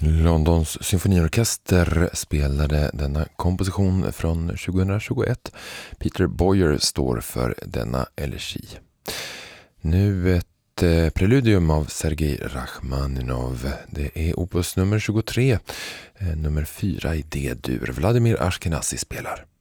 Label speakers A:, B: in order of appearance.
A: Londons symfoniorkester spelade denna komposition från 2021. Peter Boyer står för denna elegi. Nu ett preludium av Sergej Rachmaninov. Det är opus nummer 23, nummer 4 i D-dur. Vladimir Ashkenazy spelar.